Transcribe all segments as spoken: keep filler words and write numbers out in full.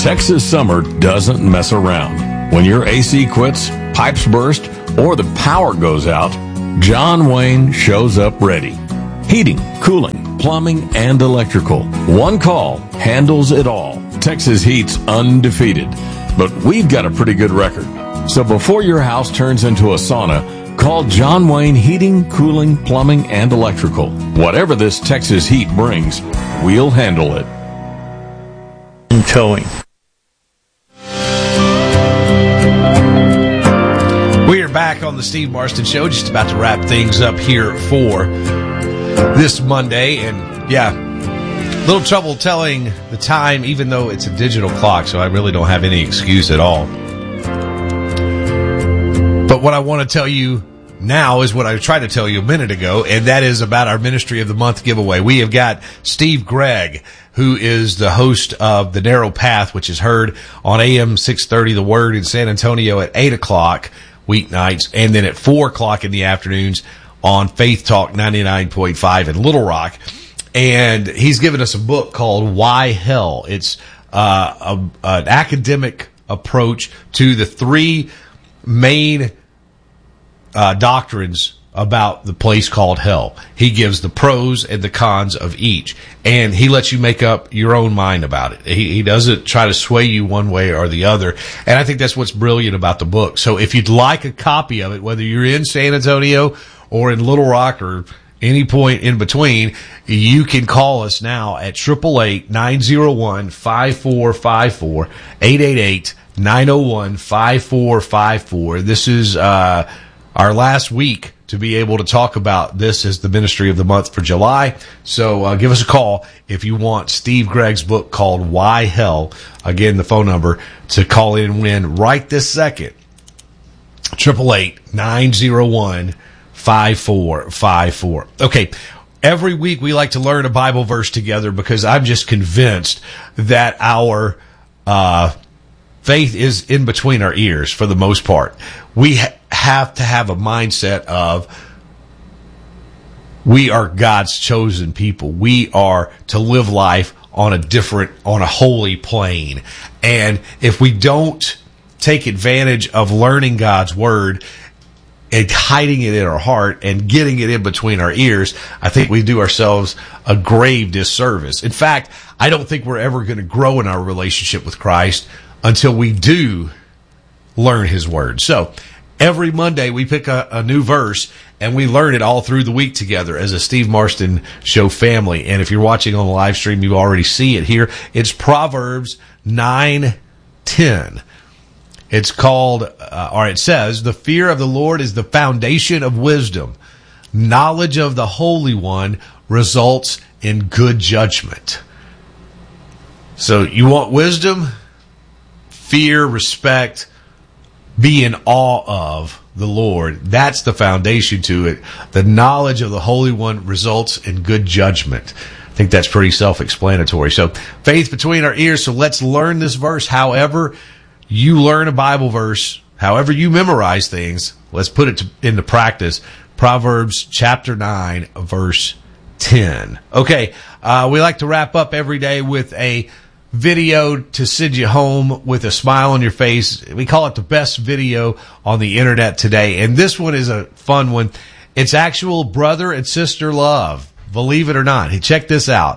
Texas summer doesn't mess around. When your A C quits, pipes burst, or the power goes out, John Wayne shows up ready. Heating, cooling, plumbing, and electrical. One call handles it all. Texas Heat's undefeated, but we've got a pretty good record. So before your house turns into a sauna, call John Wayne Heating, Cooling, Plumbing, and Electrical. Whatever this Texas heat brings, we'll handle it. Towing. We are back on the Steve Marston Show, just about to wrap things up here for this Monday. And yeah, a little trouble telling the time, even though it's a digital clock, so I really don't have any excuse at all. But what I want to tell you now is what I tried to tell you a minute ago, and that is about our Ministry of the Month giveaway. We have got Steve Gregg, who is the host of The Narrow Path, which is heard on A M six thirty The Word in San Antonio at eight o'clock weeknights, and then at four o'clock in the afternoons on Faith Talk ninety-nine point five in Little Rock. And he's given us a book called Why Hell? It's uh, a, an academic approach to the three main Uh, doctrines about the place called hell. He gives the pros and the cons of each, and he lets you make up your own mind about it. He, he doesn't try to sway you one way or the other, and I think that's what's brilliant about the book. So if you'd like a copy of it, whether you're in San Antonio or in Little Rock or any point in between, you can call us now at eight eight eight, nine oh one, five four five four, eight eight eight, nine oh one, five four five four. This is uh our last week to be able to talk about this as the Ministry of the Month for July. So uh, give us a call if you want Steve Gregg's book called Why Hell. Again, the phone number to call in and win right this second. eight eight eight, nine oh one, five four five four. Okay. Every week we like to learn a Bible verse together because I'm just convinced that our uh faith is in between our ears for the most part. We ha- have to have a mindset of we are God's chosen people. We are to live life on a different, on a holy plane. And if we don't take advantage of learning God's word and hiding it in our heart and getting it in between our ears, I think we do ourselves a grave disservice. In fact, I don't think we're ever going to grow in our relationship with Christ until we do learn his word. So every Monday we pick a, a new verse and we learn it all through the week together as a Steve Marston Show family. And if you're watching on the live stream, you already see it here. It's Proverbs nine ten. It's called, uh, or it says, the fear of the Lord is the foundation of wisdom. Knowledge of the Holy One results in good judgment. So you want wisdom? Fear, respect, be in awe of the Lord. That's the foundation to it. The knowledge of the Holy One results in good judgment. I think that's pretty self-explanatory. So faith between our ears. So let's learn this verse. However you learn a Bible verse, however you memorize things, let's put it to, into practice. Proverbs chapter nine, verse ten. Okay, uh, we like to wrap up every day with a video to send you home with a smile on your face. We call it the best video on the internet today. And this one is a fun one. It's actual brother and sister love. Believe it or not. Hey, check this out.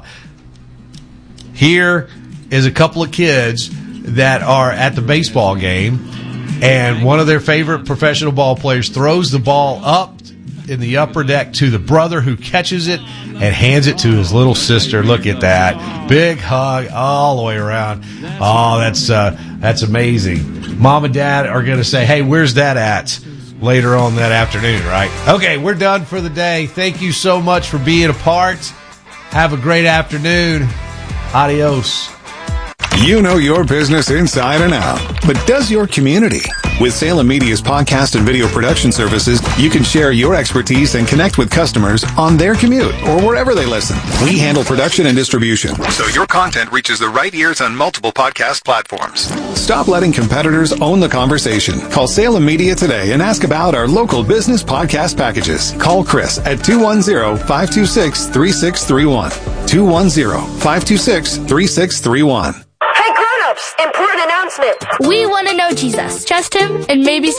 Here is a couple of kids that are at the baseball game, and one of their favorite professional ball players throws the ball up in the upper deck to the brother, who catches it and hands it to his little sister. Look at that. Big hug all the way around. Oh, that's uh, that's amazing. Mom and Dad are going to say, hey, where's that at? Later on that afternoon, right? Okay, we're done for the day. Thank you so much for being a part. Have a great afternoon. Adios. You know your business inside and out, but does your community? With Salem Media's podcast and video production services, you can share your expertise and connect with customers on their commute or wherever they listen. We handle production and distribution, so your content reaches the right ears on multiple podcast platforms. Stop letting competitors own the conversation. Call Salem Media today and ask about our local business podcast packages. Call Chris at two one zero, five two six, three six three one. two one zero, five two six, three six three one. Important announcement. We want to know Jesus. Trust him and maybe